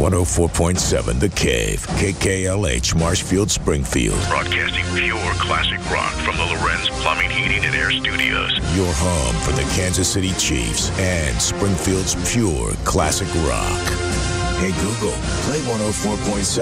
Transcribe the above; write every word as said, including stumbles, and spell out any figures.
one oh four point seven The Cave, K K L H, Marshfield, Springfield. Broadcasting pure classic rock from the Lorenz Plumbing, Heating, and Air Studios. Your home for the Kansas City Chiefs and Springfield's pure classic rock. Hey Google, play one oh four point seven